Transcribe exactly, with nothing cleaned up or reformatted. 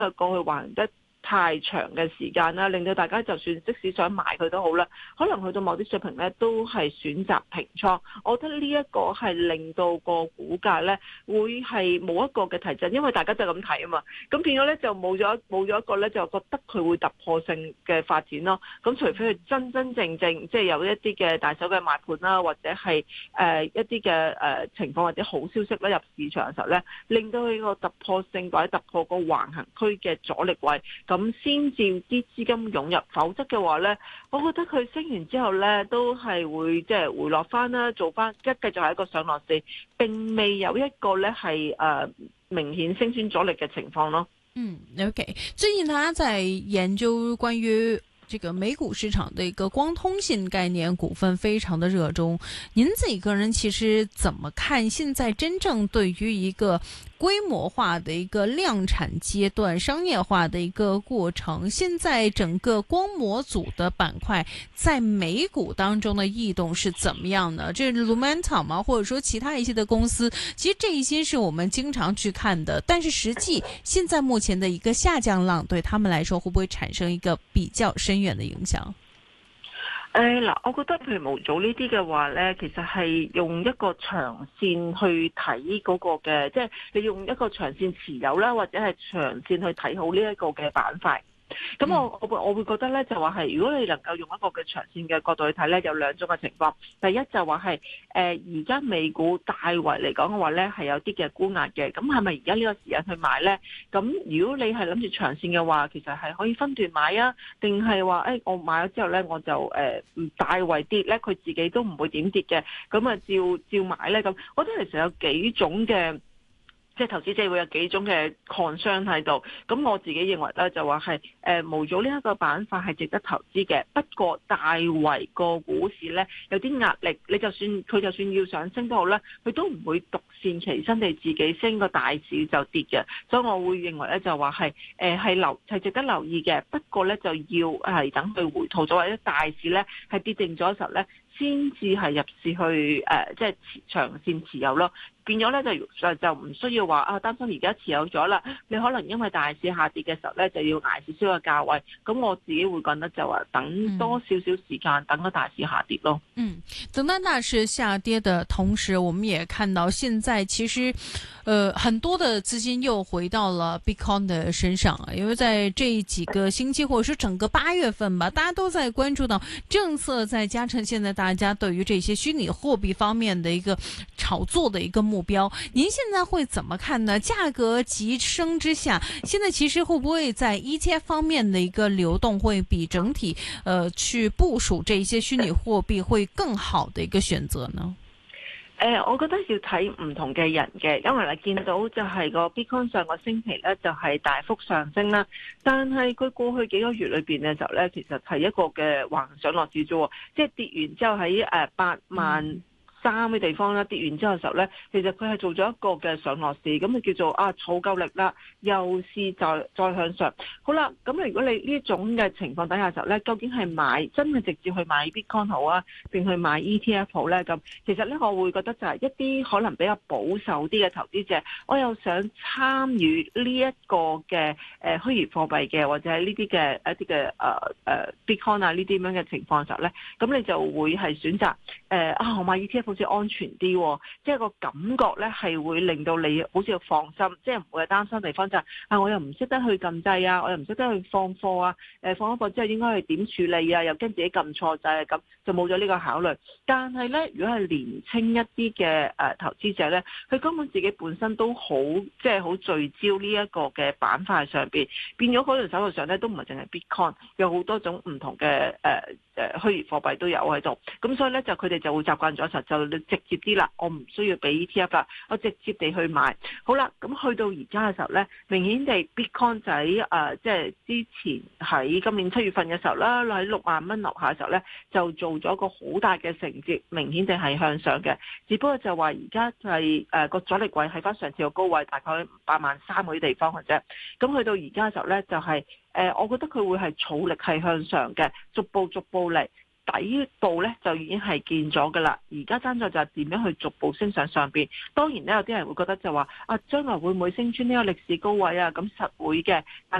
過去橫得太長嘅時間啦，令到大家就算即使想買佢都好啦，可能去到某啲水平咧都係選擇平倉。我覺得呢一個係令到個股價咧會係冇一個嘅提振，因為大家就咁睇啊嘛，咁變咗咧就冇咗冇咗一個咧就覺得佢會突破性嘅發展咯。咁除非佢真真正正即係有一啲嘅大手嘅買盤啦，或者係誒、呃、一啲嘅誒情況或者好消息咧入市場嘅時候咧，令到佢個突破性或者突破個橫行區嘅阻力位。咁先至啲資金湧入，否則嘅話呢，我覺得佢升完之後呢，都係會即係回落翻啦，做翻一繼續係一個上落市，並未有一個呢係誒明顯升穿阻力嘅情況咯。 嗯，OK，最近大家在研究關於這個美股市場的一個光通信概念股份非常的熱衷，您自己個人其實怎麼看現在真正對於一個規模化的一個量產階段、商業化的一個過程，現在整個光模組的板塊在美股當中的異動是怎麼樣呢？這是 Lumentum 嗎？或者說其他一些的公司，其實這一些是我們經常去看的，但是實際現在目前的一個下降浪對他們來說會不會產生一個比較深遠的影響？ 誒嗱，我覺得譬如模組呢啲嘅話咧，其實係用一個長線去睇嗰個嘅，即係你用一個長線持有啦，或者係長線去睇好呢一個嘅板塊。咁我我會我會覺得咧，就話係如果你能夠用一個嘅長線嘅角度去睇咧，有兩種嘅情況。第一就話係誒而家美股大圍嚟講嘅話咧，係有啲嘅沽壓嘅。咁係咪而家呢個時間去買咧？咁如果你係諗住長線嘅話，其實係可以分段買啊，定係話誒我買咗之後咧，我就誒唔、呃、大圍跌咧，佢自己都唔會點跌嘅，咁啊照照買咧咁。我覺得其實有幾種嘅。即係投資者會有幾種嘅 concern 喺度，咁我自己認為咧就話係誒模組呢一個板塊係值得投資嘅，不過大圍個股市咧有啲壓力，你就算佢就算要上升都好咧，佢都唔會獨善其身地自己升，個大市就跌嘅，所以我會認為咧就話係誒係留係值得留意嘅，不過咧就要係等佢回吐咗或者大市咧係跌定咗嘅時候咧，先至係入市去誒即係長線持有咯。變咗咧就就唔需要話啊擔心而家持有咗啦，你可能因為大市下跌嘅時候咧就要捱少少嘅價位，咁我自己會覺得就話等多少少時間、嗯、等個大市下跌咯。 嗯，等到大市下跌的同時，我們也看到現在其實，呃，很多的資金又回到了 Bitcoin 的身上，因為在這幾個星期或者是整個八月份吧，大家都在關注到政策，再加上現在大家對於這些虛擬貨幣方面的一個炒作的一個目標，您現在會怎麼看呢？價格急升之下，現在其實會不會在 E T F 方面的一個流動會比整體，呃，去部署這些虛擬貨幣會更好的一個選擇呢？ 誒、呃，我覺得要睇唔同嘅人嘅，因為你見到就係個 Bitcoin 上個星期咧就係大幅上升啦，但係佢過去幾個月裏邊嘅時候咧，其實係一個嘅橫上落市啫，即係跌完之後喺誒八萬。嗯三嘅地方咧跌完之後嘅時候咧，其實佢係做咗一個嘅上落市，咁就叫做啊儲夠力啦，又是再再向上。好啦，咁如果你呢種嘅情況底下嘅時候咧，究竟係買真係直接去買 Bitcoin 好啊，定去買 E T F 好咧？咁其實咧，我會覺得就係一啲可能比較保守啲嘅投資者，我又想參與呢一個嘅誒虛擬貨幣嘅，或者係呢啲嘅一啲嘅誒誒 Bitcoin 啊呢啲咁樣嘅情況嘅時候咧，咁你就會係選擇誒、呃、啊我買 E T F。好似安全啲，即係個感覺咧，係會令到你好似放心，即係唔會係擔心地方就係、是、啊，我又唔識得去撳掣啊，我又唔識得去放貨啊，誒放咗貨之後應該去點處理啊，又跟自己撳錯掣，咁就冇咗呢個考慮。但係咧，如果係年輕一啲嘅誒投資者咧，佢根本自己本身都好即係好聚焦呢一個嘅板塊上邊，變咗嗰條手頭上咧都唔係淨係 Bitcoin，有好多種唔同嘅誒誒虛擬貨幣都有喺度，咁所以咧就佢哋就會習慣咗實就。直接啲啦，我唔需要俾 E T F 啦，我直接地去買。好啦，咁去到而家嘅時候咧，明顯地 Bitcoin 仔誒、呃，即係之前喺今年七月份嘅時候啦，喺六萬蚊樓下嘅時候咧，就做咗個好大嘅承接，明顯地係向上嘅。只不過就話而家就係誒個阻力位喺翻上次個高位，大概八萬三嗰啲地方嘅啫。咁去到而家嘅時候咧，就係、是、誒、呃，我覺得佢會係儲力係向上嘅，逐步逐步嚟。 底部咧就已經係見咗噶啦，而家爭在就係點樣去逐步升上上邊。當然咧，有啲人會覺得就話啊，將來會唔會升穿呢個歷史高位啊？咁實會嘅。